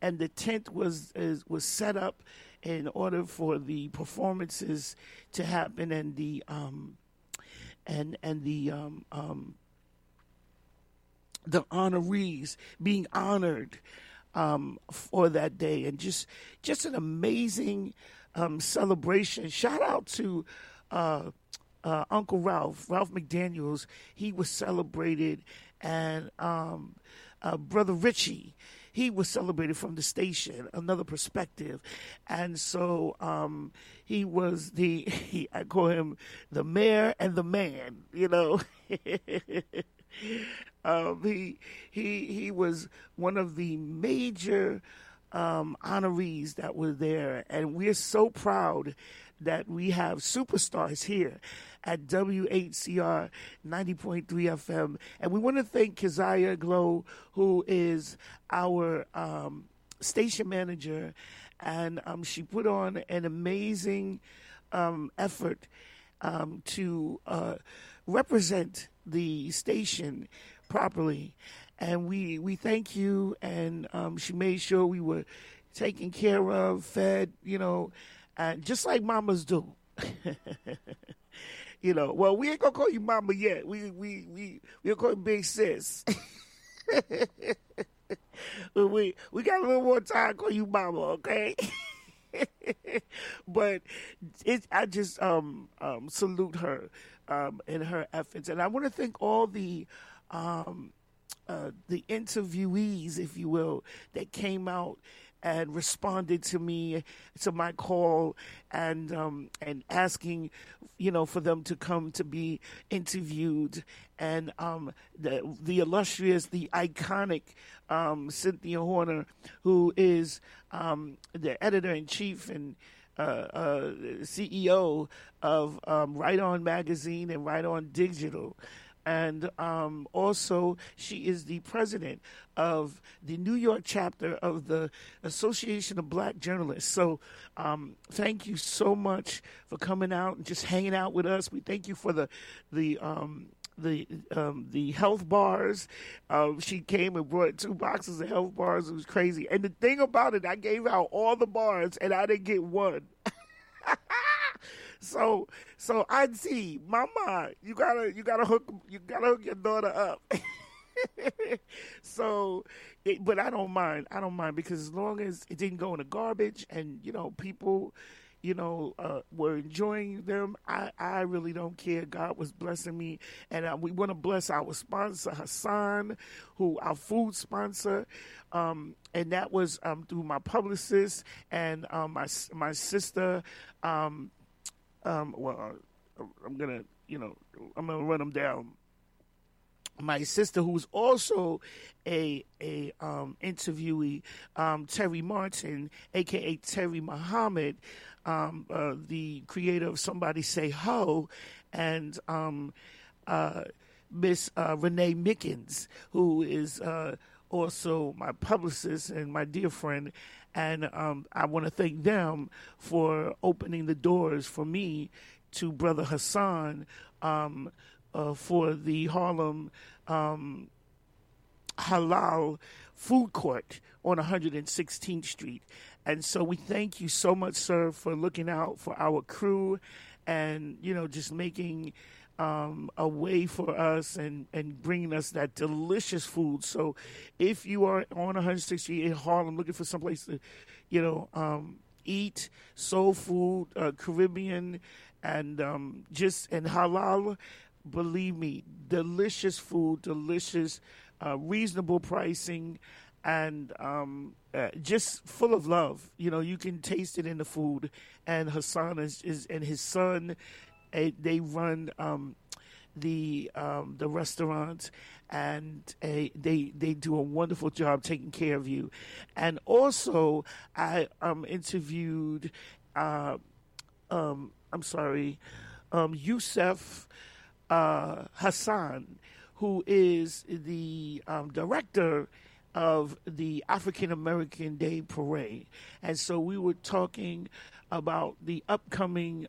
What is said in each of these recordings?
and the tent was set up in order for the performances to happen, and the honorees being honored for that day, and just an amazing celebration. Shout out to Uncle Ralph McDaniels. He was celebrated, and Brother Richie, he was celebrated from the station, another perspective. And so he was I call him the mayor and the man, you know. He was one of the major honorees that were there, and we're so proud that we have superstars here at WHCR 90.3 FM. And we want to thank Keziah Glow, who is our station manager, and she put on an amazing effort to represent the station properly. And we thank you, and she made sure we were taken care of, fed, you know, and just like mamas do. You know, well, we ain't gonna call you mama yet. We'll call you big sis. But we got a little more time to call you mama, okay? But I just salute her in her efforts, and I want to thank all the interviewees, if you will, that came out and responded to me, to my call, and asking, you know, for them to come to be interviewed. And the illustrious, the iconic Cynthia Horner, who is the editor-in-chief and CEO of Right On Magazine and Right On Digital. And also, she is the president of the New York chapter of the Association of Black Journalists. So thank you so much for coming out and just hanging out with us. We thank you for the health bars. She came and brought 2 boxes of health bars. It was crazy. And the thing about it, I gave out all the bars and I didn't get one. So Auntie, Mama, you gotta hook your daughter up. But I don't mind because as long as it didn't go in the garbage, and you know people, you know, were enjoying them, I really don't care. God was blessing me, and we want to bless our sponsor Hassan, who our food sponsor, and that was through my publicist and my sister. Well, I'm gonna run them down. My sister, who's also a interviewee, Terry Martin, aka Terry Muhammad, the creator of Somebody Say Ho, and Miss Renee Mickens, who is also my publicist and my dear friend. And I want to thank them for opening the doors for me to Brother Hassan for the Harlem Halal Food Court on 116th Street. And so we thank you so much, sir, for looking out for our crew and, you know, just making a way for us and bringing us that delicious food. So if you are on 106th Street in Harlem looking for someplace to, you know, eat soul food, Caribbean, and halal, believe me, delicious food, delicious, reasonable pricing, and just full of love. You know, you can taste it in the food. And Hassan is and his son, they run the restaurant, and they do a wonderful job taking care of you. And also, I interviewed Yusef Hassan, who is the director of the African American Day Parade. And so we were talking about the upcoming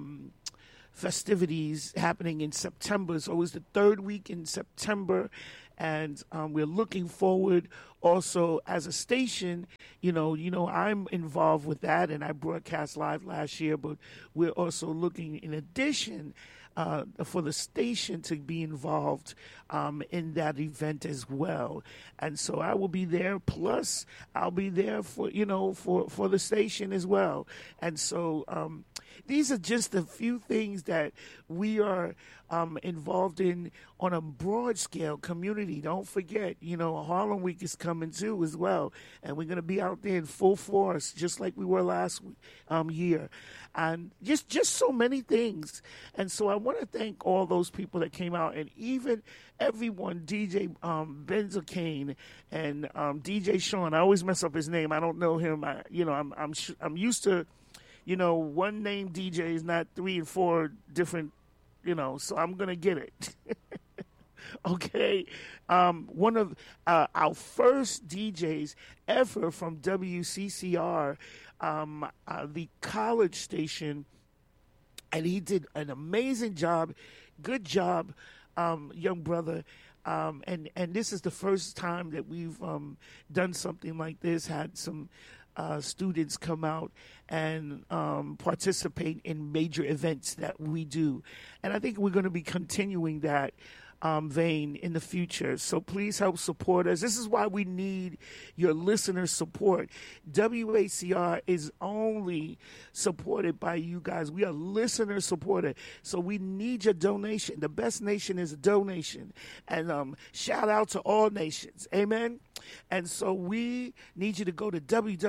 festivities happening in September. So it was the 3rd week in September, and we're looking forward also as a station. I'm involved with that, and I broadcast live last year, but we're also looking, in addition, for the station to be involved in that event as well. And so I will be there, plus I'll be there for the station as well. And so these are just a few things that we are involved in on a broad scale community. Don't forget, Harlem Week is coming too as well, and we're going to be out there in full force, just like we were last year, and just so many things. And so I want to thank all those people that came out, and even everyone, DJ Benzacane and DJ Sean. I always mess up his name. I don't know him. I'm used to, one name DJ is not 3 and 4 different. So I'm going to get it. Okay. One of our first DJs ever from WCCR, the college station, and he did an amazing job. Good job, young brother. And this is the first time that we've done something like this, had some students come out and participate in major events that we do. And I think we're going to be continuing that vein in the future. So please help support us. This is why we need your listener support. WACR is only supported by you guys. We are listener supported. So we need your donation. The best nation is a donation. And shout out to all nations. Amen. And so we need you to go to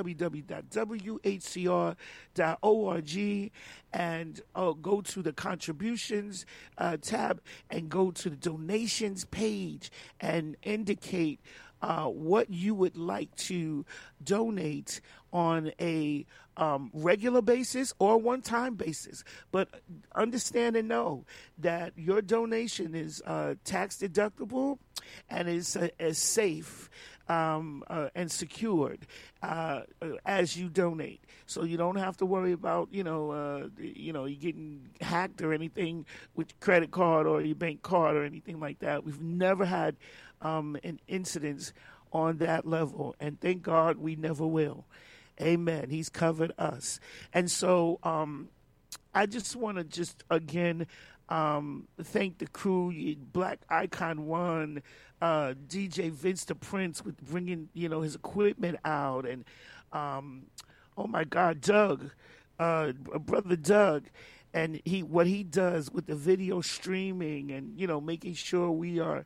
www.whcr.org and go to the contributions tab and go to the donations page and indicate what you would like to donate on a regular basis or one-time basis. But understand and know that your donation is tax deductible and is safe and secured as you donate. So you don't have to worry about, you getting hacked or anything with your credit card or your bank card or anything like that. We've never had an incident on that level, and thank God we never will. Amen. He's covered us. And so I just want to again thank the crew, Black Icon One, DJ Vince the Prince with bringing, his equipment out, and oh my God, Doug, brother Doug, and what he does with the video streaming and, making sure we are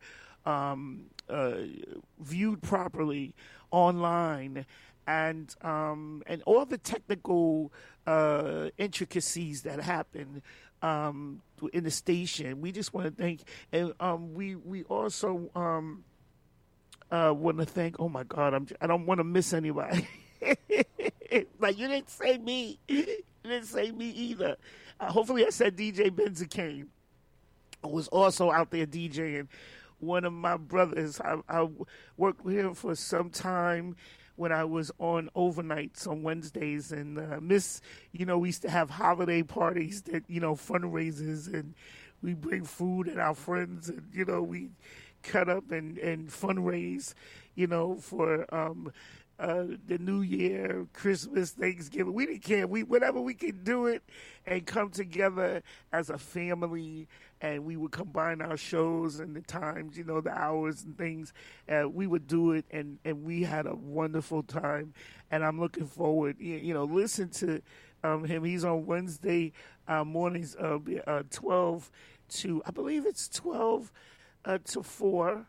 viewed properly online, and all the technical intricacies that happen in the station. We just want to thank, and we also want to thank. Oh my God, I don't want to miss anybody. Like, you didn't say me. You didn't say me either. Hopefully, I said DJ Benzacane was also out there DJing. One of my brothers, I worked with him for some time when I was on overnights on Wednesdays, and we used to have holiday parties that, fundraisers, and we bring food and our friends, and, we cut up and fundraise, for the New Year, Christmas, Thanksgiving. We didn't care. Whenever we could do it and come together as a family, and we would combine our shows and the times, the hours and things. We would do it, and we had a wonderful time. And I'm looking forward, listen to him. He's on Wednesday mornings, 12 to, I believe it's 12 to 4.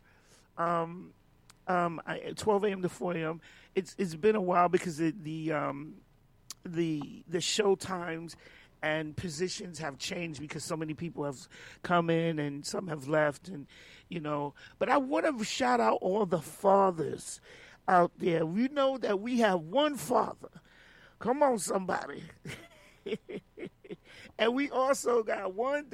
12 a.m. to 4 a.m. It's been a while because the show times and positions have changed because so many people have come in and some have left, and But I want to shout out all the fathers out there. We know that we have one father. Come on, somebody. And we also got one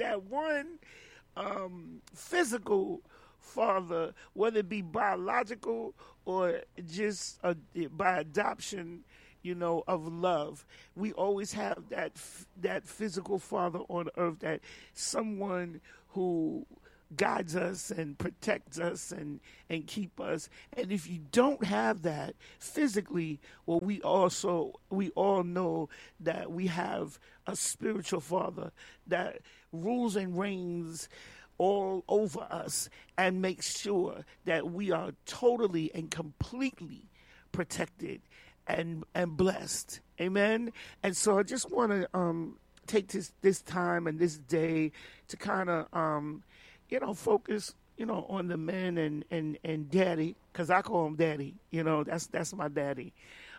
physical father, whether it be biological or just by adoption, of love. We always have that physical father on earth, that someone who guides us and protects us and keep us. And if you don't have that physically, well, we all know that we have a spiritual father that rules and reigns all over us and makes sure that we are totally and completely protected and blessed. Amen. And so I just want to take this time and this day to kind of focus on the men and daddy, because I call him daddy. That's my daddy.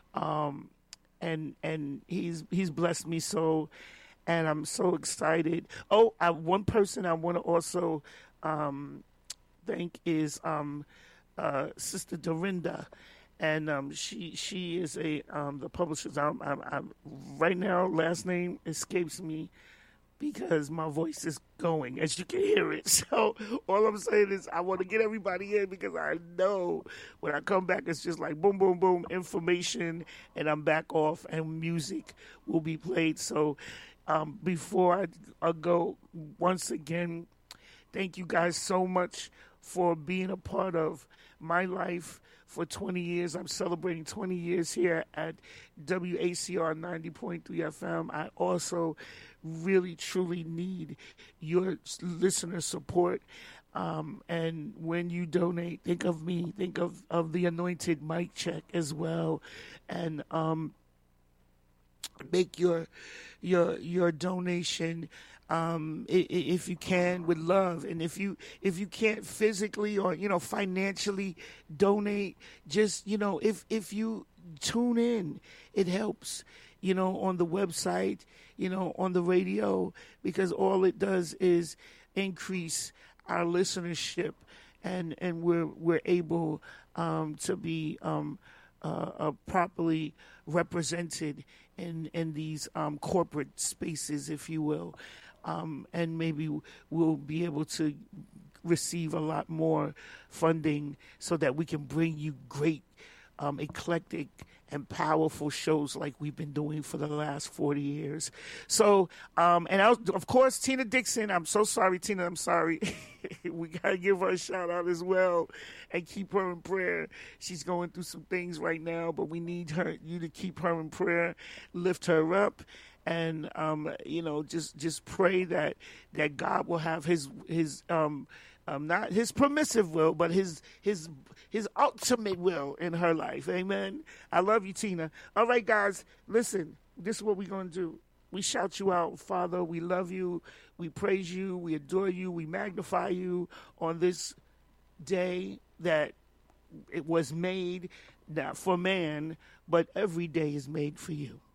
And he's blessed me so, and I'm so excited. One person I want to also thank is Sister Dorinda. And she is the publisher's. I'm right now. Last name escapes me because my voice is going, as you can hear it. So all I'm saying is I want to get everybody in, because I know when I come back, it's just like boom, boom, boom, information, and I'm back off, and music will be played. So before I go, once again, thank you guys so much for being a part of my life for 20 years. I'm celebrating 20 years here at WACR 90.3 FM. I also really, truly need your listener support. And when you donate, think of me, think of the anointed mic check as well. And make your donation, if you can, with love. And if you can't physically or financially donate, just if you tune in, it helps. On the website, on the radio, because all it does is increase our listenership, and we're able to be properly represented in these corporate spaces, if you will. And maybe we'll be able to receive a lot more funding so that we can bring you great, eclectic and powerful shows like we've been doing for the last 40 years. So, of course, Tina Dixon. I'm so sorry, Tina. I'm sorry. We got to give her a shout out as well and keep her in prayer. She's going through some things right now, but we need you to keep her in prayer, lift her up. And just pray that God will have his not his permissive will, but his ultimate will in her life. Amen. I love you, Tina. All right, guys, listen. This is what we're gonna do. We shout you out, Father. We love you. We praise you. We adore you. We magnify you on this day that it was made not for man, but every day is made for you.